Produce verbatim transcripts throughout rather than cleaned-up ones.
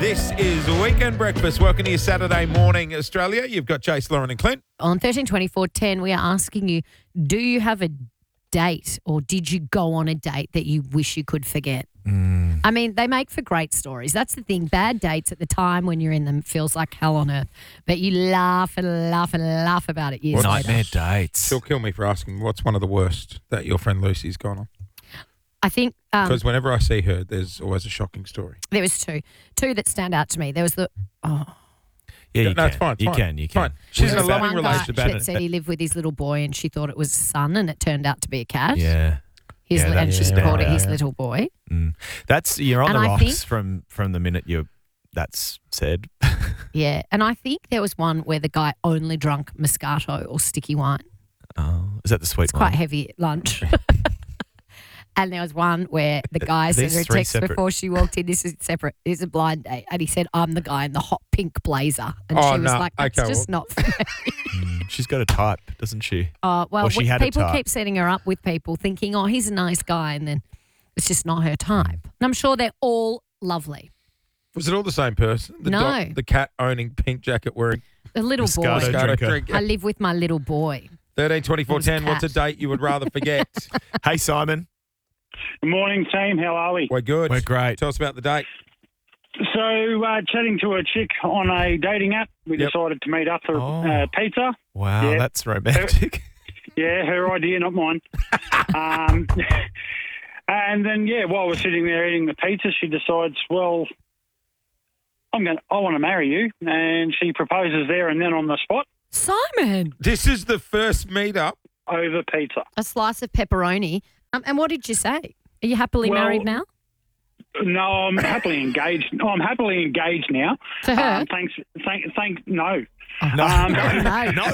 This is Weekend Breakfast. Welcome to your Saturday morning, Australia. You've got Chase, Lauren and Clint. On thirteen twenty-four ten, we are asking you, do you have a date or did you go on a date that you wish you could forget? Mm. I mean, they make for great stories. That's the thing. Bad dates at the time when you're in them feels like hell on earth. But you laugh and laugh and laugh about it years later. Nightmare dates. She'll kill me for asking what's one of the worst that your friend Lucy's gone on. I think um, Because whenever I see her, there's always a shocking story. there was two. Two that stand out to me. There was the... Oh, Yeah, you no, can. it's fine. You fine, can. You can. fine. She's in there a was loving one guy relationship. that and- said he lived with his little boy and she thought it was his son and it turned out to be a cat. Yeah. His, Yeah, li- and that's she just called it bad. his little boy. Mm. That's you're on And the I rocks think- from from the minute you that's said. Yeah. And I think there was one where the guy only drunk Moscato or sticky wine. Oh, is that the sweet It's one? quite heavy at lunch. And there was one where the guy sent These her a three text separate- before she walked in. This is separate. It's a blind date. And he said, I'm the guy in the hot pink blazer. And Oh, she was no. like, that's Okay, just not for me. Mm, she's got a type, doesn't she? Oh, well, Or she we- had a people type. keep setting her up with people thinking, oh, he's a nice guy. And then it's just not her type. And I'm sure they're all lovely. Was it all the same person? The No. the cat owning pink jacket wearing A little Moscato boy. Moscato drinker. drink. I live with my little boy. thirteen twenty-four ten. It was What's a cat. date you would rather forget? Hey, Simon. Good morning, team. How are we? We're good. We're great. Tell us about the date. So, uh, chatting to a chick on a dating app, we Yep. decided to meet up for Oh. uh, pizza. Wow, Yeah. that's romantic. Yeah, her idea, not mine. um, and then, yeah, while we're sitting there eating the pizza, she decides, well, I'm going. I want to marry you, and she proposes there and then on the spot Simon, This is the first meetup. over pizza. a slice of pepperoni. Um, and what did you say? Are you happily Well, married now? No, I'm happily engaged. No, I'm happily engaged now. To her? Um, thanks. Thank. Thank. No. No, Um, no. no.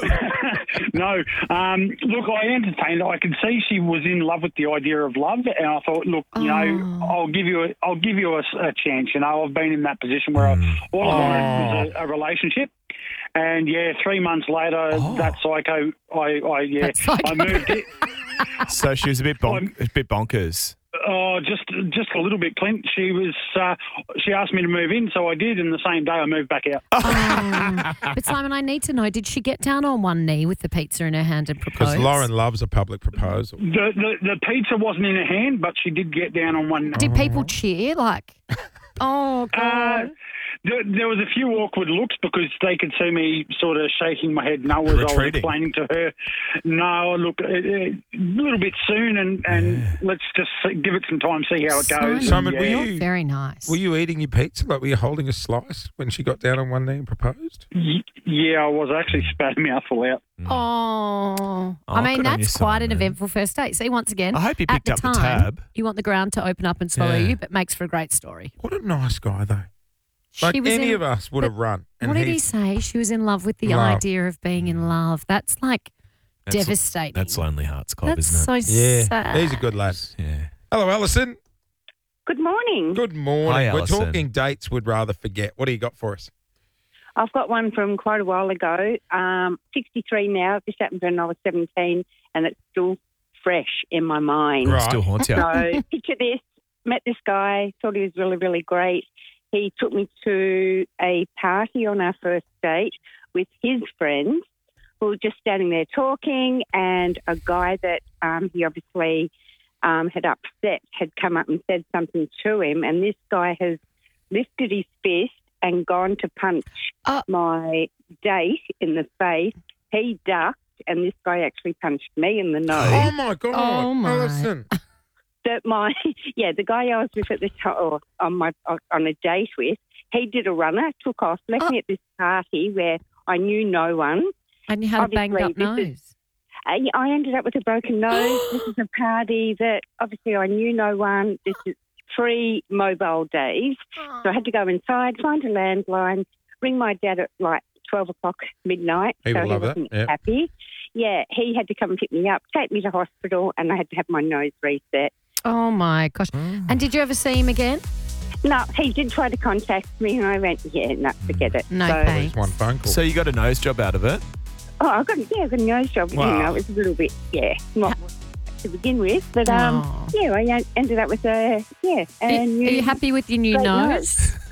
no. Um, look, I entertained. I could see she was in love with the idea of love, and I thought, look, you know, Oh. I'll give you a, I'll give you a, a chance. You know, I've been in that position where I, all I wanted was a, a relationship, and yeah, three months later, Oh. that psycho, I, I yeah, That psycho. I moved it. So she was a bit bonk, a bit bonkers. Oh, just just a little bit, Clint. She was. Uh, she asked me to move in, so I did, and the same day I moved back out. Oh. But Simon, I need to know, did she get down on one knee with the pizza in her hand and propose? Because Lauren loves a public proposal. The, the the pizza wasn't in her hand, but she did get down on one. Did people cheer? Like, oh, Uh, God. there, there was a few awkward looks because they could see me sort of shaking my head no as I was Retreating. explaining to her, no, look, a, a little bit soon and, and let's just give it some time, see how it goes. Simon, were yeah. you- Very nice. Were you eating your pizza? Like, were you holding a slice when she got down on one knee and proposed? Y- Yeah, I was actually spat a mouthful out. Oh, Oh, I mean, good on that's you, quite an Simon. eventful first date. See, once again, I hope you at picked the up time, the tab. you want the ground to open up and swallow Yeah. you, but makes for a great story. What a nice guy, though. Like, She was any in- of us would but have run. And What did he he's- say? She was in love with the Love. idea of being in love. That's like That's- devastating. That's Lonely Hearts Club, That's isn't so Yeah, sad. he's a good lad. it? Yeah. Hello, Alison. Good morning. Good morning. Hi, We're Alison. talking dates we'd rather forget. What do you got for us? I've got one from quite a while ago. Um, sixty-three now. This happened when I was seventeen, and it's still fresh in my mind. Right. Still haunts you. So picture this. Met this guy. Thought he was really, really great. He took me to a party on our first date with his friends. We were just standing there talking, and a guy that um, he obviously um, had upset had come up and said something to him, and this guy has lifted his fist and gone to punch Oh. my date in the face. He ducked, and this guy actually punched me in the nose. Oh, my God. Oh, my. Alison. That my yeah, the guy I was with at the time, or on my on a date with, he did a runner, took off, left Oh. me at this party where I knew no one. And you had a banged up Obviously, this nose. I, I ended up with a broken nose. This is a party that obviously I knew no one. This is pre mobile days, so I had to go inside, find a landline, ring my dad at like twelve o'clock midnight. He so will he love that, wasn't yeah. happy. Yeah, he had to come and pick me up, take me to hospital, and I had to have my nose reset. Oh, my gosh. And did you ever see him again? No, he did try to contact me, and I went, yeah, no, forget it. No so, thanks. There's one phone call. So you got a nose job out of it? Oh, I got yeah, I got a nose job. Wow. You know, it was a little bit, yeah, not to begin with, but um, Oh. yeah, I en- ended up with a yeah. Are, are And you happy with your new Great nose?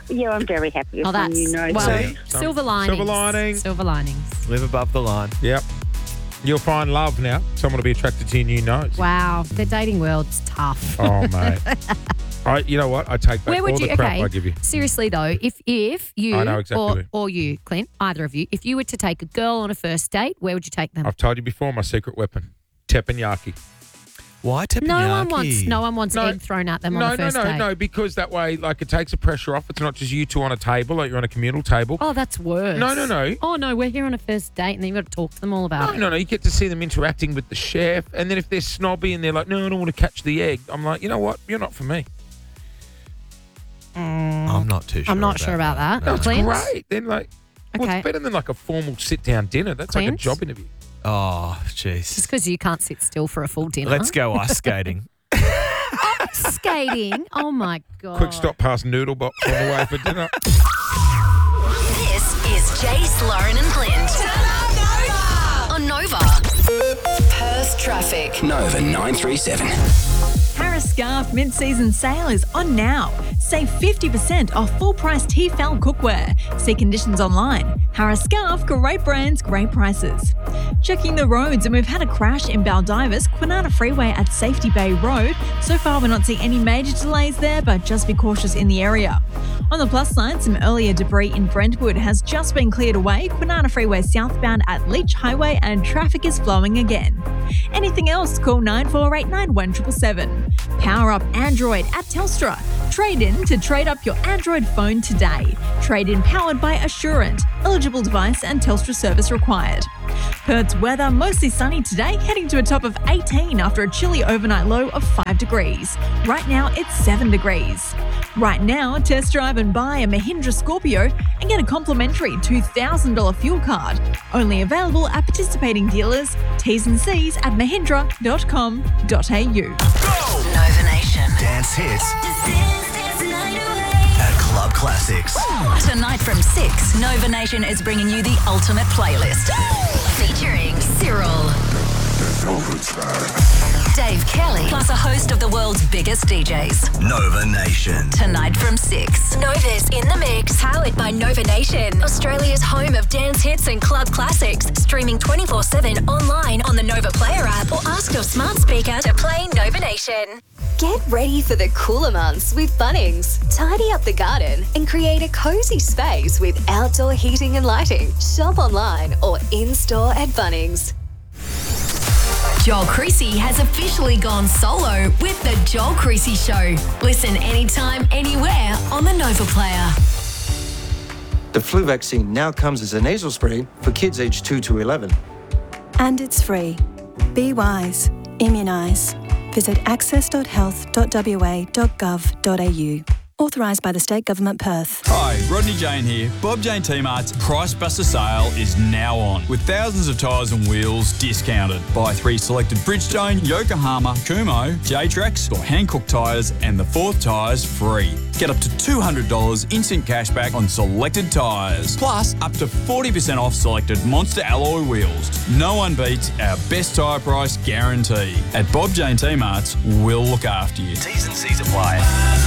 yeah, I'm very happy with Oh, my that's new nose. well, See? silver linings. Silver linings. Silver linings. Live above the line. Yep. You'll find love now. Someone will be attracted to your new nose. Wow, the dating world's tough. Oh, mate. I, you know what? I take back Where would all you? the crap Okay. I give you. Seriously though, if if you I know exactly or, who. or you, Clint, either of you, if you were to take a girl on a first date, where would you take them? I've told you before, my secret weapon, teppanyaki. Why teppanyaki? No one wants no one wants No. egg thrown at them No, on the no, first no, date. no, because that way, like, it takes the pressure off. It's not just you two on a table, like you're on a communal table. Oh, that's worse. No, no, no. Oh no, we're here on a first date, and then you've got to talk to them all about No, it. no, no. You get to see them interacting with the chef, and then if they're snobby and they're like, "No, I don't want to catch the egg," I'm like, you know what? You're not for me. I'm not too sure. I'm not sure about that. No, it's Clint? great. Then, like, well, Okay. it's better than like a formal sit-down dinner. That's like a Clint? job interview. Oh, jeez. Just because you can't sit still for a full dinner. Let's go ice skating. skating. Oh my god. Quick stop past Noodle Box on the way for dinner. This is Jace, Lauren and Clint. On Nova. Perth traffic. Nova nine three seven. Harris Scarf mid-season sale is on now. Save fifty percent off full-price T F L cookware. See conditions online. Harris Scarf, great brands, great prices. Checking the roads, and we've had a crash in Baldivis, Kwinana Freeway at Safety Bay Road. So far, we're not seeing any major delays there, but just be cautious in the area. On the plus side, some earlier debris in Brentwood has just been cleared away. Kwinana Freeway southbound at Leach Highway, and traffic is flowing again. Anything else? Call nine four eight nine one seven seven seven. Power up Android at Telstra. Trade in to trade up your Android phone today. Trade in powered by Assurant. Eligible device and Telstra service required. Perth's weather mostly sunny today, heading to a top of eighteen after a chilly overnight low of five degrees. Right now it's seven degrees. Right now, test drive and buy a Mahindra Scorpio and get a complimentary two thousand dollars fuel card. Only available at participating dealers. T's and C's at mahindra dot com dot a u. Nova Nation. Dance hits at Club Classics. Tonight from six, Nova Nation is bringing you the ultimate playlist. Featuring Cyril, Dave Kelly, plus a host of the world's biggest D Js. Nova Nation. Tonight from six. Nova's in the mix, powered by Nova Nation, Australia's home of dance hits and club classics. Streaming twenty-four seven online on the Nova Player app, or ask your smart speaker to play Nova Nation. Get ready for the cooler months with Bunnings. Tidy up the garden and create a cozy space with outdoor heating and lighting. Shop online or in-store at Bunnings. Joel Creasy has officially gone solo with The Joel Creasy Show. Listen anytime, anywhere on the Nova Player. The flu vaccine now comes as a nasal spray for kids aged two to eleven. And it's free. Be wise. Immunise. Visit access dot health dot w a dot gov dot a u. Authorised by the State Government Perth. Hi, Rodney Jane here. Bob Jane T-Mart's Price Buster sale is now on, with thousands of tyres and wheels discounted. Buy three selected Bridgestone, Yokohama, Kumho, J-Trax or Hankook tyres and the fourth tyres free. Get up to two hundred dollars instant cashback on selected tyres, plus up to forty percent off selected Monster alloy wheels. No one beats our best tyre price guarantee. At Bob Jane T-Mart's, we'll look after you. T's and C's apply.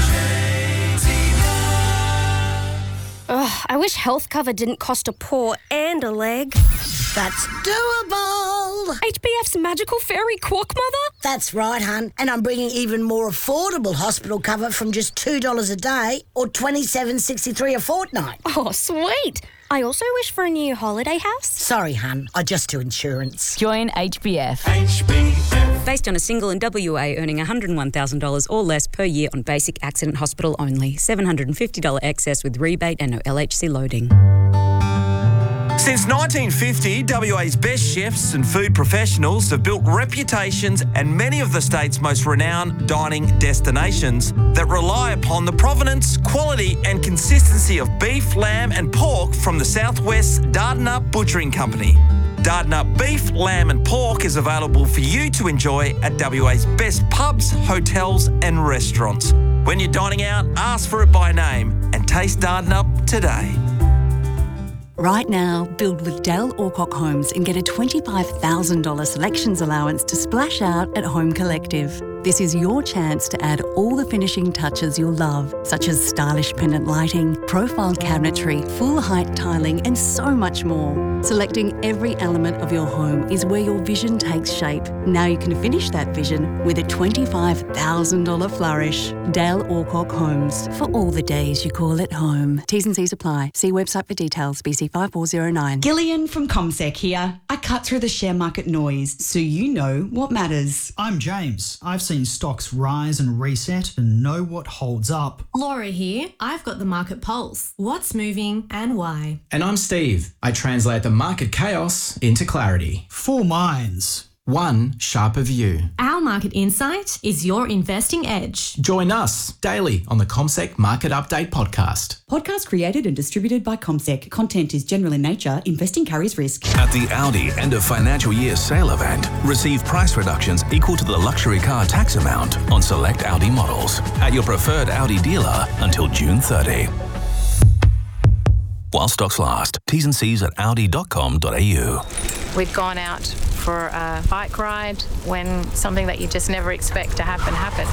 Ugh, I wish health cover didn't cost a paw and a leg. That's doable. H B F's magical fairy quack mother? That's right, hun. And I'm bringing even more affordable hospital cover from just two dollars a day or twenty-seven dollars and sixty-three cents a fortnight. Oh, sweet. I also wish for a new holiday house. Sorry, hun. I just do insurance. Join H B F. H B F. Based on a single in W A earning one hundred one thousand dollars or less per year on basic accident hospital only. seven hundred fifty dollars excess with rebate and no L H C loading. Since nineteen fifty, W A's best chefs and food professionals have built reputations and many of the state's most renowned dining destinations that rely upon the provenance, quality and consistency of beef, lamb and pork from the Southwest's Dardanup Butchering Company. Dardanup beef, lamb and pork is available for you to enjoy at W A's best pubs, hotels and restaurants. When you're dining out, ask for it by name and taste Dardanup today. Right now, build with Dale Alcock Homes and get a twenty-five thousand dollars selections allowance to splash out at Home Collective. This is your chance to add all the finishing touches you'll love, such as stylish pendant lighting, profile cabinetry, full height tiling, and so much more. Selecting every element of your home is where your vision takes shape. Now you can finish that vision with a twenty-five thousand dollars flourish. Dale Orcock Homes, for all the days you call it home. T's and C's apply. See website for details, B C five four zero nine. Gillian from CommSec here. I cut through the share market noise so you know what matters. I'm James. I've seen stocks rise and reset and know what holds up. Laura here. I've got the market pulse. What's moving and why? And I'm Steve. I translate the market chaos into clarity. Four minds. One sharper view. Our market insight is your investing edge. Join us daily on the CommSec Market Update podcast. Podcast created and distributed by CommSec. Content is general in nature. Investing carries risk. At the Audi end of financial year sale event, receive price reductions equal to the luxury car tax amount on select Audi models at your preferred Audi dealer until June thirtieth. While stocks last. T's and C's at audi dot com dot a u. We'd gone out for a bike ride when something that you just never expect to happen happened.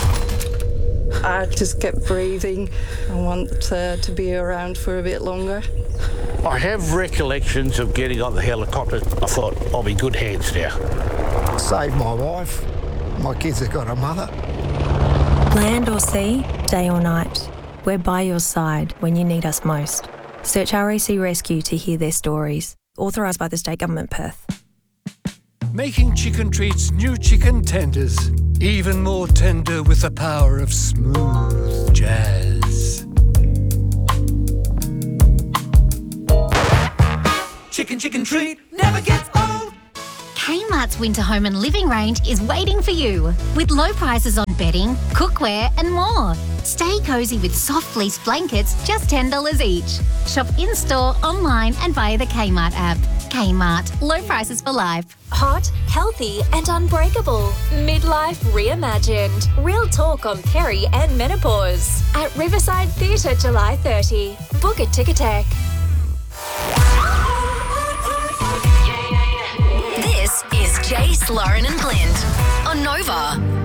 I just kept breathing. I want uh, to be around for a bit longer. I have recollections of getting on the helicopter. I thought, I'll be good hands now. Saved my wife. My kids have got a mother. Land or sea, day or night, we're by your side when you need us most. Search R A C Rescue to hear their stories. Authorised by the State Government, Perth. Making chicken treats new chicken tenders. Even more tender with the power of smooth jazz. Chicken, chicken treat never gets old. Kmart's Winter Home and Living range is waiting for you with low prices on bedding, cookware and more. Stay cosy with soft fleece blankets, just ten dollars each. Shop in-store, online and via the Kmart app. Kmart, low prices for life. Hot, healthy and unbreakable. Midlife reimagined. Real talk on peri and menopause. At Riverside Theatre July thirtieth. Book at Ticketek. This is Jace, Lauren and Blind on Nova.